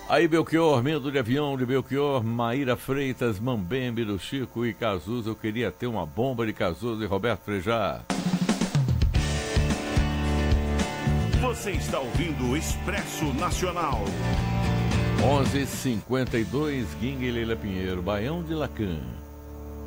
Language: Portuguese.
Aí, Belchior, Medo de Avião de Belchior, Maíra Freitas, Mambembe do Chico e Cazuza. Eu queria ter uma bomba de Cazuza e Roberto Frejá. Você está ouvindo o Expresso Nacional. 11h52, Guinga e Leila Pinheiro, Baião de Lacan.